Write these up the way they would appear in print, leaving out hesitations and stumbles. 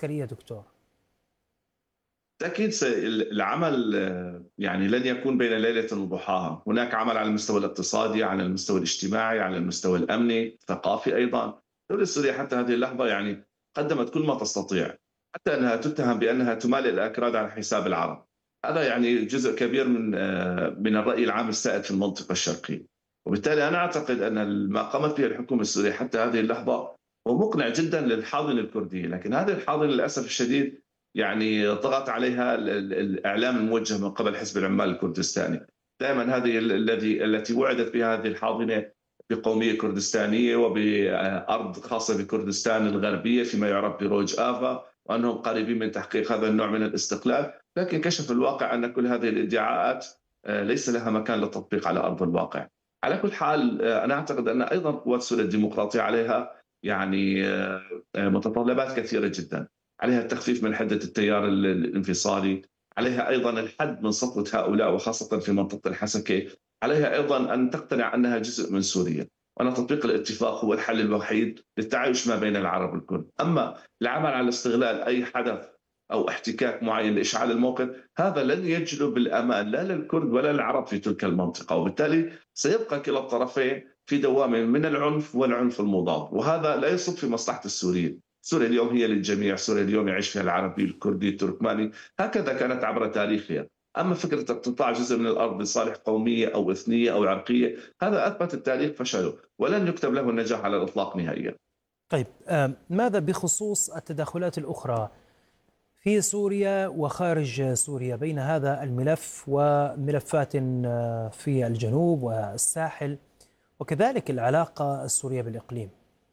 العسكرية دكتور؟ بالتأكيد العمل يعني لن يكون بين ليلة وضحاها. هناك عمل على المستوى الاقتصادي، على المستوى الاجتماعي، على المستوى الأمني، الثقافي أيضا. الدولة السورية حتى هذه اللحظة يعني قدمت كل ما تستطيع، حتى أنها تتهم بأنها تمالئ الأكراد على حساب العرب. هذا يعني جزء كبير من الرأي العام السائد في المنطقة الشرقية. وبالتالي أنا أعتقد أن ما قامت به الحكومة السورية حتى هذه اللحظة هو مقنع جدا للحاضنة الكردية، لكن هذه الحاضنة للأسف الشديد يعني ضغط عليها الإعلام الموجه من قبل حزب العمال الكردستاني. دائما هذه التي وعدت بها هذه الحاضنة بقومية كردستانية وبأرض خاصة بكردستان الغربية فيما يعرف بروج آفا، وأنهم قريبين من تحقيق هذا النوع من الاستقلال. لكن كشف الواقع أن كل هذه الادعاءات ليس لها مكان للتطبيق على أرض الواقع. على كل حال أنا أعتقد أن أيضا قوات سوريا الديمقراطية عليها يعني متطلبات كثيرة جدا. عليها التخفيف من حدة التيار الانفصالي، عليها أيضا الحد من سطوة هؤلاء وخاصة في منطقة الحسكة، عليها أيضا أن تقتنع أنها جزء من سوريا، وأن تطبيق الاتفاق هو الحل الوحيد للتعايش ما بين العرب والكرد. أما العمل على استغلال أي حدث أو احتكاك معين لإشعال الموقف، هذا لن يجلب الأمان لا للكرد ولا للعرب في تلك المنطقة، وبالتالي سيبقى كلا الطرفين في دوام من العنف والعنف المضاد، وهذا لا يصب في مصلحة السوريين. سوريا اليوم هي للجميع، سوريا اليوم يعيش فيها العربي الكردي التركماني، هكذا كانت عبر تاريخها. أما فكرة اقتطاع جزء من الأرض لصالح قومية أو إثنية أو عرقية، هذا أثبت التاريخ فشله ولن يكتب له النجاح على الإطلاق نهائيا. طيب، ماذا بخصوص التدخلات الأخرى في سوريا وخارج سوريا بين هذا الملف وملفات في الجنوب والساحل، وكذلك العلاقة السورية بالإقليم؟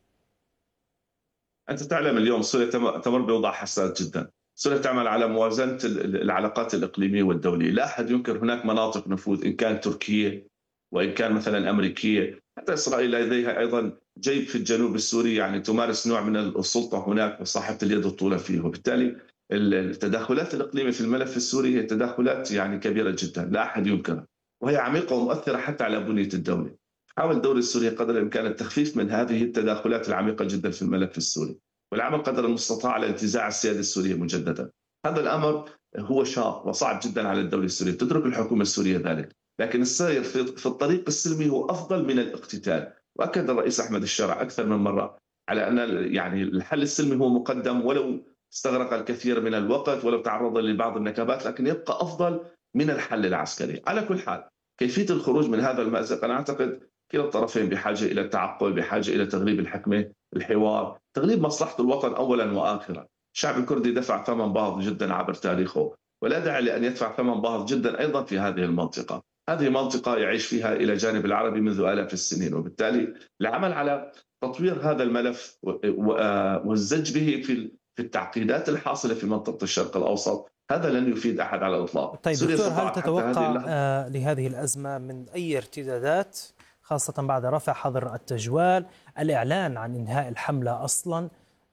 أنت تعلم اليوم سوريا تمر بوضع حساس جدا. سوريا تعمل على موازنة العلاقات الإقليمية والدولية. لا أحد ينكر هناك مناطق نفوذ، إن كان تركية وإن كان مثلا أمريكية، حتى إسرائيل لديها أيضا جيب في الجنوب السوري، يعني تمارس نوع من السلطة هناك وصاحبة اليد الطولى فيه. وبالتالي التدخلات الإقليمية في الملف السوري هي تدخلات يعني كبيرة جدا لا أحد ينكرها، وهي عميقة ومؤثرة حتى على بنية الدولة. حاول الدولة السورية قدر الإمكان التخفيف من هذه التداخلات العميقة جدا في الملف السوري، والعمل قدر المستطاع على انتزاع السيادة السورية مجددا. هذا الأمر هو شاق وصعب جدا على الدولة السورية، تدرك الحكومة السورية ذلك، لكن السير في الطريق السلمي هو أفضل من الاقتتال. وأكد الرئيس أحمد الشرع أكثر من مرة على أن يعني الحل السلمي هو مقدم، ولو استغرق الكثير من الوقت ولو تعرض لبعض النكبات، لكن يبقى أفضل من الحل العسكري. على كل حال كيفية الخروج من هذا المأزق، أنا أعتقد كلا الطرفين بحاجة إلى التعقل، بحاجة إلى تغليب الحكمة، الحوار، تغليب مصلحة الوطن أولا وآخرا. الشعب الكردي دفع ثمن باهظ جدا عبر تاريخه، ولا داعي لأن يدفع ثمن باهظ جدا أيضا في هذه المنطقة. هذه منطقة يعيش فيها إلى جانب العربي منذ آلاف السنين، وبالتالي العمل على تطوير هذا الملف والزج به في التعقيدات الحاصلة في منطقة الشرق الأوسط، هذا لن يفيد أحد على الإطلاق. طيب سوريا دكتور، هل استطاعت حتى هذه تتوقع اللحظة. لهذه الأزمة من أي ارتدادات، خاصة بعد رفع حظر التجوال، الإعلان عن إنهاء الحملة أصلا؟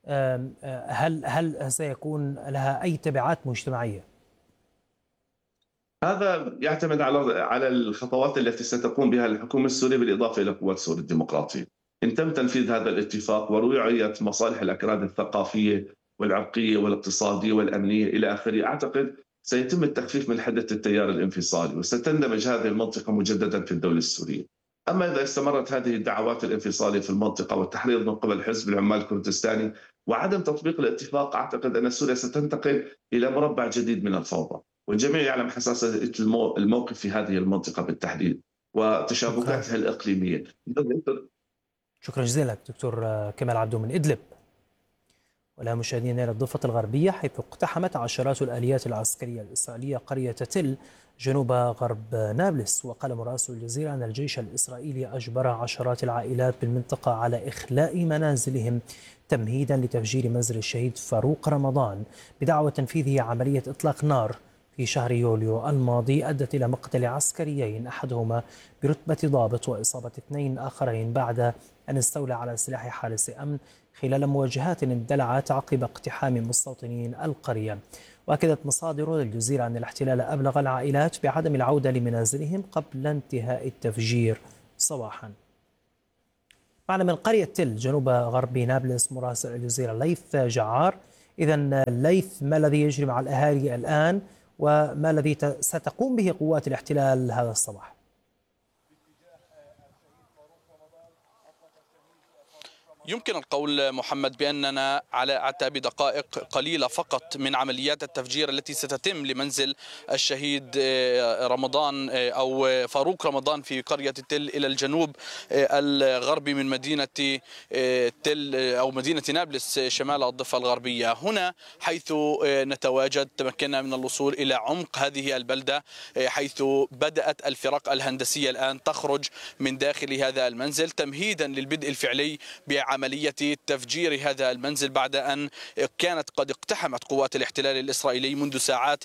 هل سيكون لها أي تبعات مجتمعية؟ هذا يعتمد على الخطوات التي ستقوم بها الحكومة السورية بالإضافة إلى قوات سوريا الديمقراطية. إن تم تنفيذ هذا الاتفاق ورعاية مصالح الأكراد الثقافية والعرقية والاقتصادية والأمنية إلى آخره، أعتقد سيتم التخفيف من حدة التيار الانفصالي وستندمج هذه المنطقة مجددا في الدولة السورية. أما إذا استمرت هذه الدعوات الانفصالية في المنطقة والتحريض من قبل حزب العمال الكردستاني وعدم تطبيق الاتفاق، أعتقد أن سوريا ستنتقل إلى مربع جديد من الفوضى، والجميع يعلم حساسية الموقف في هذه المنطقة بالتحديد شكرا، وتشابكاتها الإقليمية. شكرا جزيلا لك دكتور كمال عبدو من إدلب. ولا مشاهدينا إلى الضفة الغربية، حيث اقتحمت عشرات الآليات العسكرية الإسرائيلية قرية تل جنوب غرب نابلس. وقال مراسل الجزيرة أن الجيش الإسرائيلي أجبر عشرات العائلات بالمنطقة على إخلاء منازلهم تمهيدا لتفجير منزل الشهيد فاروق رمضان بدعوى تنفيذه عملية إطلاق نار في شهر يوليو الماضي أدت إلى مقتل عسكريين، أحدهما برتبة ضابط وإصابة 2 آخرين بعد أن استولى على سلاح حارس أمن خلال مواجهات اندلعت عقب اقتحام مستوطنين القرية. وأكدت مصادر للجزيرة أن الاحتلال أبلغ العائلات بعدم العودة لمنازلهم قبل انتهاء التفجير صباحا. معنا من قرية تل جنوب غرب نابلس مراسل الجزيرة ليث جعار. إذا ليث، ما الذي يجري مع الأهالي الآن وما الذي ستقوم به قوات الاحتلال هذا الصباح؟ يمكن القول محمد بأننا على أعتاب دقائق قليلة فقط من عمليات التفجير التي ستتم لمنزل الشهيد رمضان أو فاروق رمضان في قرية تل إلى الجنوب الغربي من مدينة تل أو مدينة نابلس شمال الضفة الغربية. هنا حيث نتواجد تمكنا من الوصول إلى عمق هذه البلدة، حيث بدأت الفرق الهندسية الآن تخرج من داخل هذا المنزل تمهيدا للبدء الفعلي عملية تفجير هذا المنزل بعد أن كانت قد اقتحمت قوات الاحتلال الإسرائيلي منذ ساعات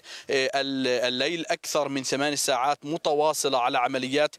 الليل أكثر من 8 ساعات متواصلة على عمليات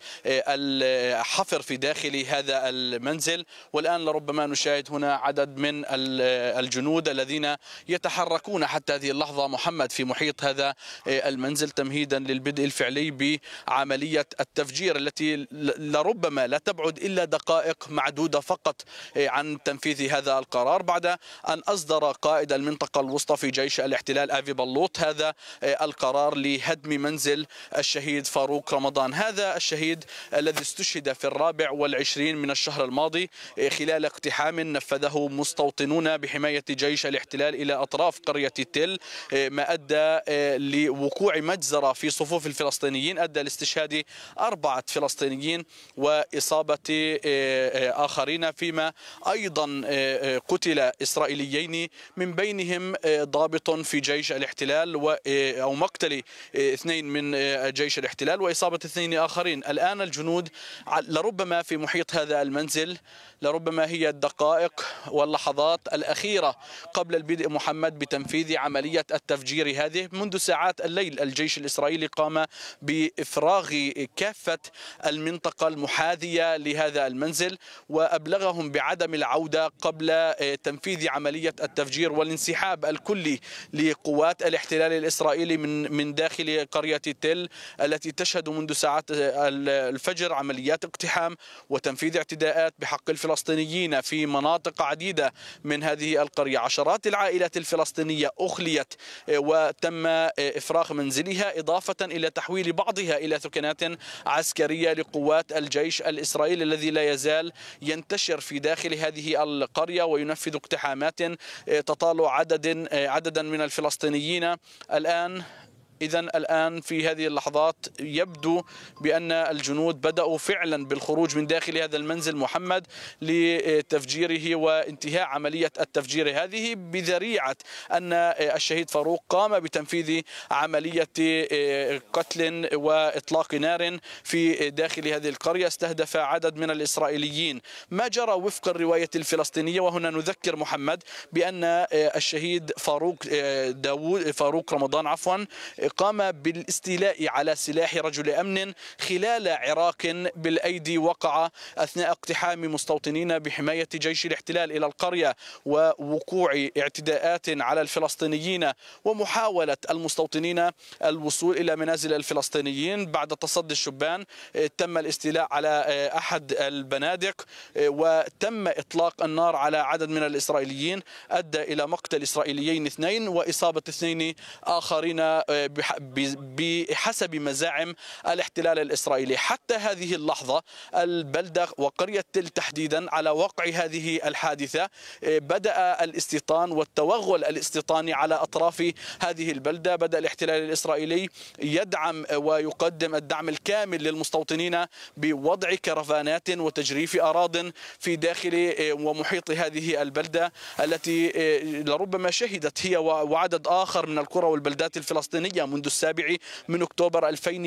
الحفر في داخل هذا المنزل. والآن لربما نشاهد هنا عدد من الجنود الذين يتحركون حتى هذه اللحظة محمد في محيط هذا المنزل تمهيدا للبدء الفعلي بعملية التفجير التي لربما لا تبعد إلا دقائق معدودة فقط عن تنفيذ هذا القرار، بعد أن أصدر قائد المنطقة الوسطى في جيش الاحتلال آفي بلوط هذا القرار لهدم منزل الشهيد فاروق رمضان. هذا الشهيد الذي استشهد في 24 من الشهر الماضي خلال اقتحام نفذه مستوطنون بحماية جيش الاحتلال إلى أطراف قرية تل، ما أدى لوقوع مجزرة في صفوف الفلسطينيين، أدى لاستشهاد 4 فلسطينيين وإصابة آخرين، فيما أيضا قتل إسرائيليين من بينهم ضابط في جيش الاحتلال أو مقتل 2 من جيش الاحتلال وإصابة 2 آخرين. الآن الجنود لربما في محيط هذا المنزل، لربما هي الدقائق واللحظات الأخيرة قبل البدء محمد بتنفيذ عملية التفجير هذه. منذ ساعات الليل الجيش الإسرائيلي قام بإفراغ كافة المنطقة المحاذية لهذا المنزل وأبلغهم بعدم العودة قبل تنفيذ عملية التفجير والانسحاب الكلي لقوات الاحتلال الإسرائيلي من داخل قرية تل التي تشهد منذ ساعات الفجر عمليات اقتحام وتنفيذ اعتداءات بحق الفلسطينيين في مناطق عديدة من هذه القرية. عشرات العائلات الفلسطينية أخليت وتم إفراغ منزلها، إضافة إلى تحويل بعضها إلى ثكنات عسكرية لقوات الجيش الإسرائيلي الذي لا يزال ينتشر في داخل هذه القرية وينفذ اقتحامات تطال عددا من الفلسطينيين. الآن في هذه اللحظات يبدو بأن الجنود بدأوا فعلا بالخروج من داخل هذا المنزل محمد لتفجيره وانتهاء عملية التفجير هذه بذريعة أن الشهيد فاروق قام بتنفيذ عملية قتل وإطلاق نار في داخل هذه القرية استهدف عدد من الإسرائيليين. ما جرى وفق الرواية الفلسطينية، وهنا نذكر محمد بأن الشهيد فاروق رمضان قام بالاستيلاء على سلاح رجل أمن خلال عراك بالأيدي وقع أثناء اقتحام مستوطنين بحماية جيش الاحتلال إلى القرية ووقوع اعتداءات على الفلسطينيين ومحاولة المستوطنين الوصول إلى منازل الفلسطينيين. بعد تصدي الشبان تم الاستيلاء على أحد البنادق وتم إطلاق النار على عدد من الإسرائيليين، أدى إلى مقتل إسرائيليين 2 وإصابة 2 آخرين بحسب مزاعم الاحتلال الإسرائيلي. حتى هذه اللحظة البلدة وقرية تل تحديدا على وقع هذه الحادثة بدأ الاستيطان والتوغل الاستيطاني على أطراف هذه البلدة. بدأ الاحتلال الإسرائيلي يدعم ويقدم الدعم الكامل للمستوطنين بوضع كرفانات وتجريف أراضٍ في داخل ومحيط هذه البلدة التي لربما شهدت هي وعدد آخر من القرى والبلدات الفلسطينية منذ 7 أكتوبر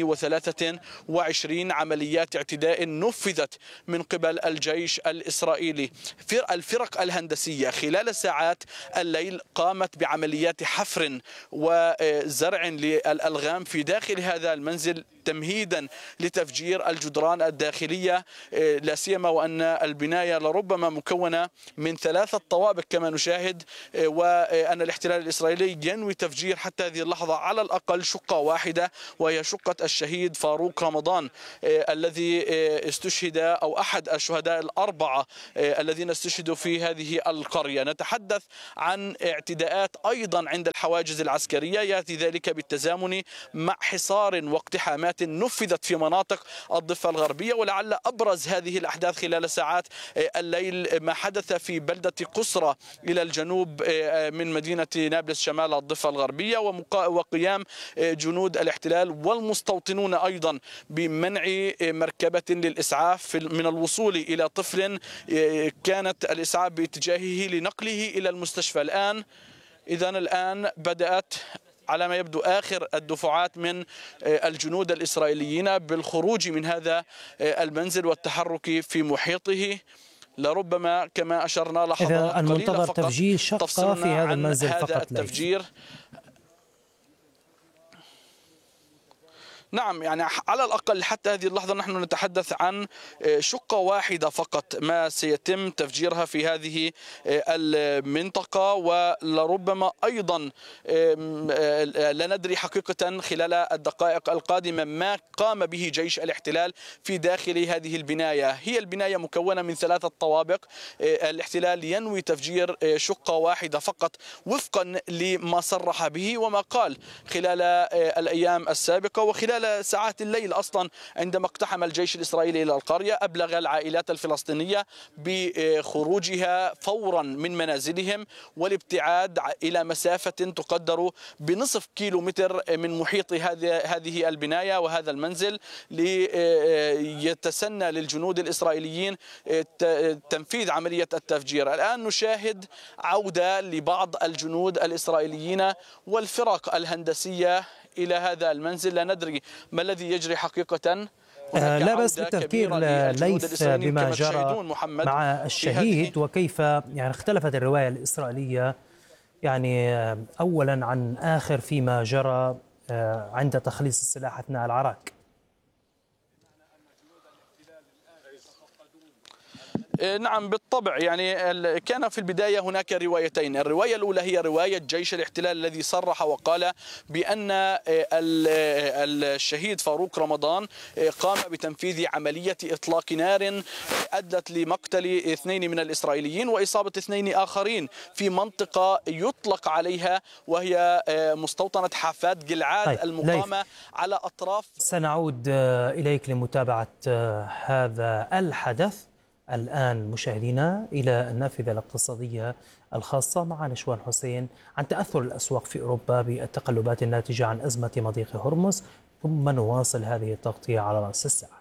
2023 عمليات اعتداء نفذت من قبل الجيش الإسرائيلي. الفرق الهندسية خلال ساعات الليل قامت بعمليات حفر وزرع للألغام في داخل هذا المنزل تمهيدا لتفجير الجدران الداخلية، لا سيما وأن البناية لربما مكونة من 3 طوابق كما نشاهد، وأن الاحتلال الإسرائيلي ينوي تفجير حتى هذه اللحظة على الأقل شقة واحدة، وهي شقة الشهيد فاروق رمضان الذي استشهد، أو أحد الشهداء ال4 الذين استشهدوا في هذه القرية. نتحدث عن اعتداءات أيضا عند الحواجز العسكرية، يأتي ذلك بالتزامن مع حصار واقتحامات نفذت في مناطق الضفة الغربية. ولعل أبرز هذه الأحداث خلال ساعات الليل ما حدث في بلدة قصرة إلى الجنوب من مدينة نابلس شمال الضفة الغربية، وقيام جنود الاحتلال والمستوطنون أيضا بمنع مركبة للإسعاف من الوصول إلى طفل كانت الإسعاف باتجاهه لنقله إلى المستشفى. الآن بدأت على ما يبدو آخر الدفعات من الجنود الإسرائيليين بالخروج من هذا المنزل والتحرك في محيطه، لربما كما أشرنا لحظات قليلة المنتظر فقط تفجير شقة في هذا المنزل هذا فقط التفجير. نعم، يعني على الأقل حتى هذه اللحظة نحن نتحدث عن شقة واحدة فقط ما سيتم تفجيرها في هذه المنطقة، ولربما أيضا لا ندري حقيقة خلال الدقائق القادمة ما قام به جيش الاحتلال في داخل هذه البناية. هي البناية مكونة من 3 طوابق، الاحتلال ينوي تفجير شقة واحدة فقط وفقا لما صرح به وما قال خلال الأيام السابقة وخلال ساعات الليل. أصلا عندما اقتحم الجيش الإسرائيلي إلى القرية أبلغ العائلات الفلسطينية بخروجها فورا من منازلهم والابتعاد إلى مسافة تقدر بنصف كيلومتر من محيط هذه البناية وهذا المنزل، ليتسنى للجنود الإسرائيليين تنفيذ عملية التفجير. الآن نشاهد عودة لبعض الجنود الإسرائيليين والفرق الهندسية إلى هذا المنزل. لا ندري ما الذي يجري حقيقة. لا بأس بالتذكير ليث بما جرى مع الشهيد وكيف يعني اختلفت الرواية الإسرائيلية يعني أولا عن آخر فيما جرى عند تخليص السلاح أثناء العراك. نعم بالطبع، يعني كان في البداية هناك روايتين. الرواية الأولى هي رواية جيش الاحتلال الذي صرح وقال بأن الشهيد فاروق رمضان قام بتنفيذ عملية إطلاق نار أدت لمقتل 2 من الإسرائيليين وإصابة 2 آخرين في منطقة يطلق عليها وهي مستوطنة حافات جلعاد المقامة على أطراف. سنعود إليك لمتابعة هذا الحدث. الآن مشاهدينا إلى النافذة الاقتصادية الخاصة مع نشوان حسين عن تأثر الأسواق في أوروبا بالتقلبات الناتجة عن أزمة مضيق هرمز، ثم نواصل هذه التغطية على رأس الساعة.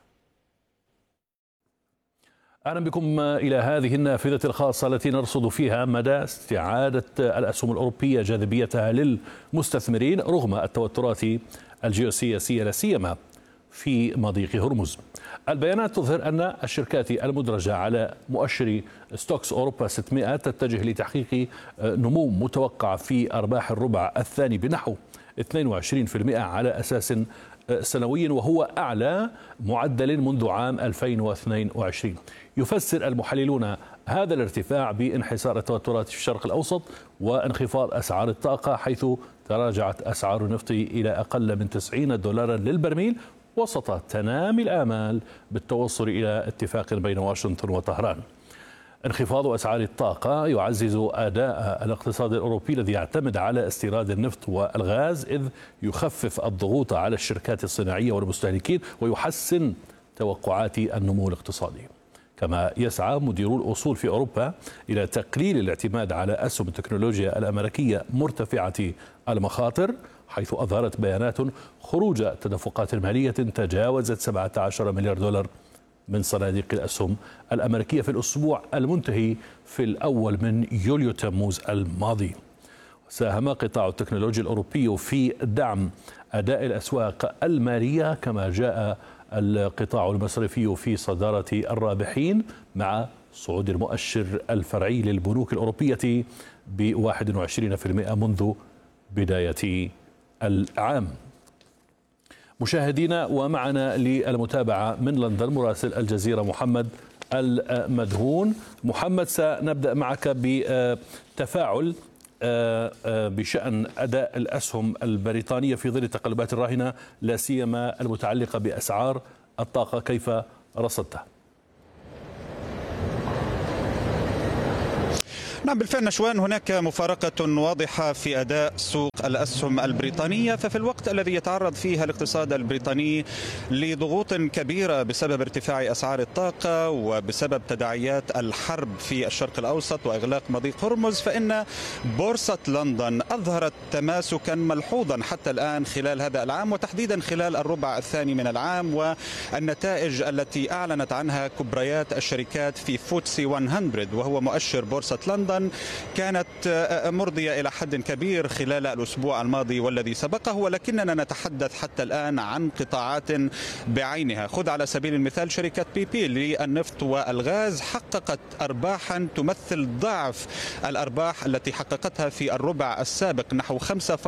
أهلا بكم إلى هذه النافذة الخاصة التي نرصد فيها مدى استعادة الأسهم الأوروبية جاذبيتها للمستثمرين رغم التوترات الجيوسياسية لا سيما في مضيق هرمز. البيانات تظهر أن الشركات المدرجة على مؤشر ستوكس أوروبا 600 تتجه لتحقيق نمو متوقع في أرباح الربع الثاني بنحو 22% على أساس سنوي، وهو أعلى معدل منذ عام 2022. يفسر المحللون هذا الارتفاع بانحسار التوترات في الشرق الأوسط وانخفاض أسعار الطاقة، حيث تراجعت أسعار النفط إلى أقل من $90 للبرميل وسط تنامي الآمال بالتوصل إلى اتفاق بين واشنطن وطهران. انخفاض أسعار الطاقة يعزز أداء الاقتصاد الأوروبي الذي يعتمد على استيراد النفط والغاز، إذ يخفف الضغوط على الشركات الصناعية والمستهلكين ويحسن توقعات النمو الاقتصادي. كما يسعى مديرو الأصول في أوروبا إلى تقليل الاعتماد على أسهم التكنولوجيا الأمريكية مرتفعة المخاطر، حيث أظهرت بيانات خروج تدفقات مالية تجاوزت $17 مليار من صناديق الأسهم الأمريكية في الأسبوع المنتهي في الأول من يوليو تموز الماضي. ساهم قطاع التكنولوجيا الأوروبي في دعم أداء الأسواق المالية، كما جاء القطاع المصرفي في صدارة الرابحين مع صعود المؤشر الفرعي للبنوك الأوروبية ب21% منذ بداية العام. مشاهدينا، ومعنا للمتابعة من لندن مراسل الجزيرة محمد المدهون. محمد، سنبدأ معك بتفاعل بشأن أداء الأسهم البريطانية في ظل التقلبات الراهنة، لا سيما المتعلقة بأسعار الطاقة، كيف رصدته؟ نعم بالفعل نشوان، هناك مفارقة واضحة في أداء سوق الأسهم البريطانية. ففي الوقت الذي يتعرض فيه الاقتصاد البريطاني لضغوط كبيرة بسبب ارتفاع أسعار الطاقة وبسبب تداعيات الحرب في الشرق الأوسط وإغلاق مضيق هرمز، فإن بورصة لندن أظهرت تماسكا ملحوظا حتى الآن خلال هذا العام، وتحديدا خلال الربع الثاني من العام. والنتائج التي أعلنت عنها كبريات الشركات في فوتسي 100 وهو مؤشر بورصة لندن كانت مرضية إلى حد كبير خلال الأسبوع الماضي والذي سبقه، ولكننا نتحدث حتى الآن عن قطاعات بعينها. خذ على سبيل المثال شركة BP للنفط والغاز، حققت أرباحا تمثل ضعف الأرباح التي حققتها في الربع السابق، نحو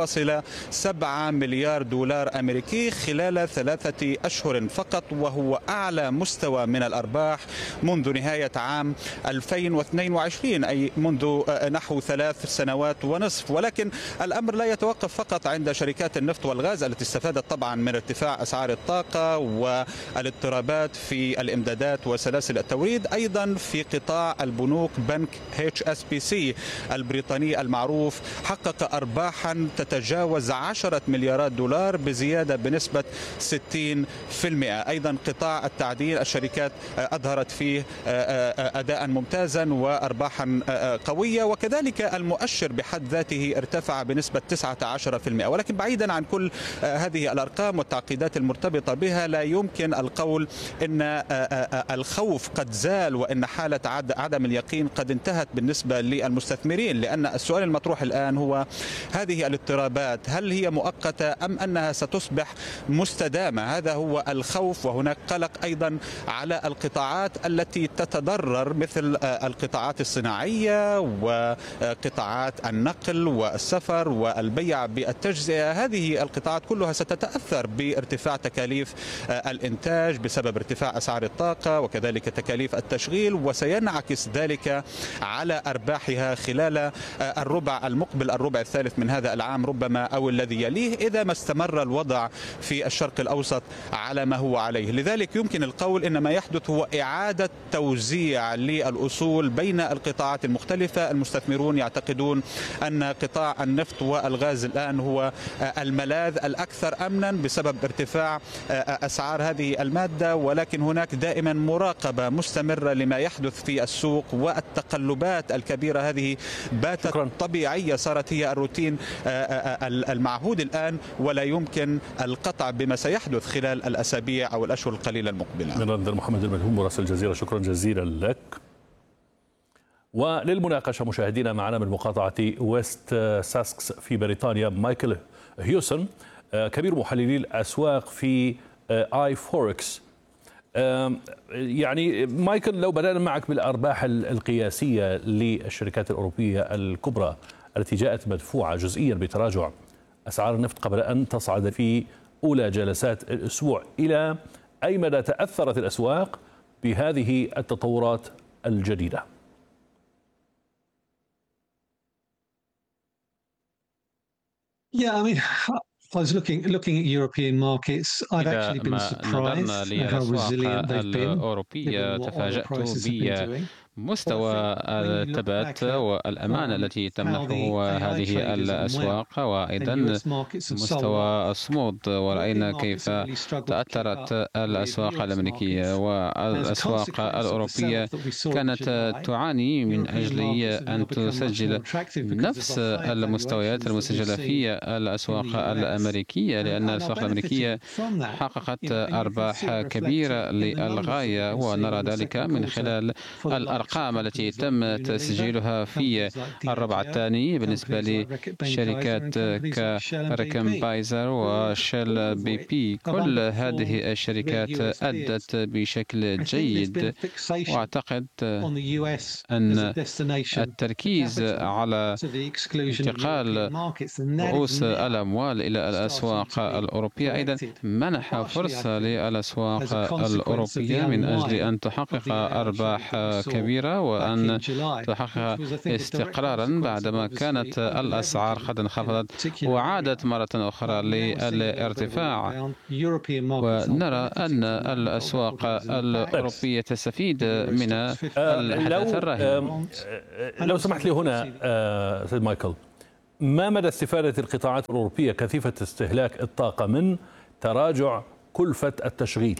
5.7 مليار دولار أمريكي خلال 3 أشهر فقط، وهو أعلى مستوى من الأرباح منذ نهاية عام 2022، أي منذ نحو 3 سنوات ونصف. ولكن الأمر لا يتوقف فقط عند شركات النفط والغاز التي استفادت طبعا من ارتفاع أسعار الطاقة والاضطرابات في الإمدادات وسلاسل التوريد. أيضا في قطاع البنوك، بنك HSBC البريطاني المعروف حقق أرباحا تتجاوز 10 مليارات دولار بزيادة بنسبة 60%. أيضا قطاع التعدين، الشركات أظهرت فيه أداء ممتازا وأرباحا قوية، وكذلك المؤشر بحد ذاته ارتفع بنسبة 19%. ولكن بعيدا عن كل هذه الأرقام والتعقيدات المرتبطة بها، لا يمكن القول إن الخوف قد زال وإن حالة عدم اليقين قد انتهت بالنسبة للمستثمرين، لأن السؤال المطروح الآن هو هذه الاضطرابات هل هي مؤقتة أم أنها ستصبح مستدامة؟ هذا هو الخوف. وهناك قلق أيضا على القطاعات التي تتضرر مثل القطاعات الصناعية وقطاعات النقل والسفر والبيع بالتجزئة. هذه القطاعات كلها ستتأثر بارتفاع تكاليف الإنتاج بسبب ارتفاع أسعار الطاقة وكذلك تكاليف التشغيل، وسينعكس ذلك على أرباحها خلال الربع المقبل، الربع الثالث من هذا العام ربما أو الذي يليه، إذا ما استمر الوضع في الشرق الأوسط على ما هو عليه. لذلك يمكن القول إن ما يحدث هو إعادة توزيع للأصول بين القطاعات المختلفة. المستثمرون يعتقدون أن قطاع النفط والغاز الآن هو الملاذ الأكثر أمنا بسبب ارتفاع أسعار هذه المادة، ولكن هناك دائما مراقبة مستمرة لما يحدث في السوق، والتقلبات الكبيرة هذه باتت طبيعية، صارت هي الروتين المعهود الآن، ولا يمكن القطع بما سيحدث خلال الأسابيع أو الأشهر القليلة المقبلة. من لندن محمد المدهون مراسل الجزيرة، شكرا جزيلا لك. وللمناقشة مشاهدينا معنا من مقاطعة ويست ساسكس في بريطانيا مايكل هيوسون، كبير محللي الأسواق في آي فوركس. يعني مايكل، لو بدأنا معك بالأرباح القياسية للشركات الأوروبية الكبرى التي جاءت مدفوعة جزئيا بتراجع أسعار النفط قبل أن تصعد في أولى جلسات الأسبوع، إلى أي مدى تأثرت الأسواق بهذه التطورات الجديدة؟ Yeah, I mean, I was looking at European markets. I've actually been surprised at how resilient they've been. الأوروبية تفاجأت بمستوى الثبات والأمان التي تمنحه هذه الأسواق، وأيضا مستوى الصمود. ورأينا كيف تأثرت الأسواق الأمريكية والأسواق الأوروبية كانت تعاني من أجل أن تسجل نفس المستويات المسجلة في الأسواق الأمريكية، لأن الأسواق الأمريكية حققت أرباح كبيرة للغاية، ونرى ذلك من خلال الأرقام الأرقام التي تم تسجيلها في الربع الثاني بالنسبة لشركات كأريكن بايزر وشيل بي بي، كل هذه الشركات أدت بشكل جيد. وأعتقد أن التركيز على انتقال رؤوس الأموال إلى الأسواق الأوروبية أيضا منح فرصة للأسواق الأوروبية من أجل أن تحقق أرباح كبيرة وأن تحقق استقرارا بعدما كانت الأسعار قد انخفضت وعادت مرة أخرى للارتفاع. ونرى أن الأسواق الأوروبية تستفيد من الحدث الراهن. لو سمحت لي هنا سيد مايكل، ما مدى استفادة القطاعات الأوروبية كثيفة استهلاك الطاقة من تراجع كلفة التشغيل؟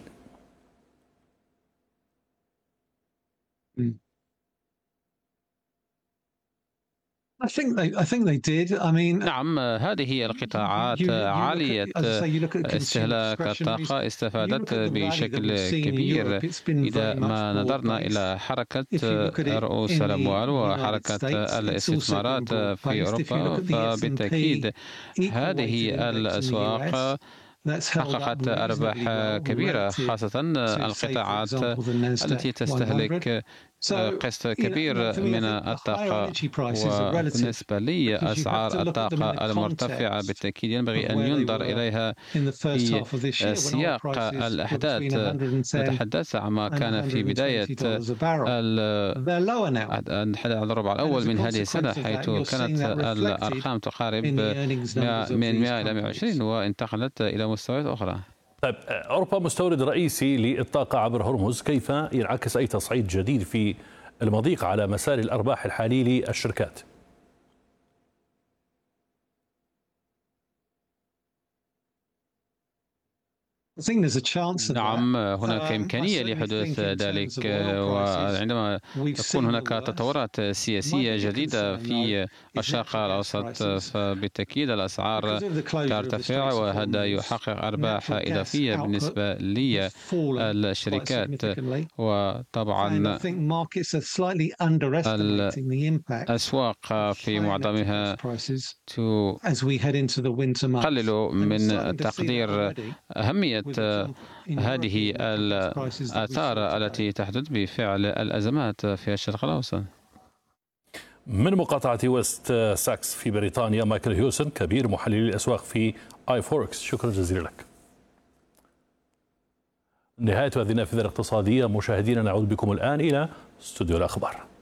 نعم، هذه القطاعات عالية استهلاك الطاقة استفادت بشكل كبير. إذا ما نظرنا إلى حركة رؤوس الأموال وحركة الاستثمارات في أوروبا، فبالتأكيد هذه الأسواق حققت أرباح كبيرة، خاصة القطاعات التي تستهلك قسط كبير من الطاقة. وبالنسبة لأسعار الطاقة المرتفعة بالتأكيد ينبغي أن ينظر إليها في سياق الأحداث. نتحدث عما كان في بداية الربع الأول من هذه السنة، حيث كانت الأرقام تقارب من 100 إلى 120 وانتقلت إلى مستويات أخرى. طيب، أوروبا مستورد رئيسي للطاقة عبر هرمز، كيف ينعكس أي تصعيد جديد في المضيق على مسار الأرباح الحالي للشركات؟ نعم، هناك إمكانية لحدوث ذلك، وعندما تكون هناك تطورات سياسية جديدة في الشرق الأوسط فبالتأكيد الأسعار ترتفع، وهذا يحقق أرباح إضافية بالنسبة للشركات. وطبعا الأسواق في معظمها تقلل من تقدير أهمية هذه الآثار التي تحدث بفعل الأزمات في الشرق الأوسط. من مقاطعة ويست ساكس في بريطانيا، مايكل هيوسن كبير محللي الأسواق في iForex، شكرا جزيلا لك. نهاية هذه النافذة الاقتصادية مشاهدينا، نعود بكم الآن إلى استوديو الأخبار.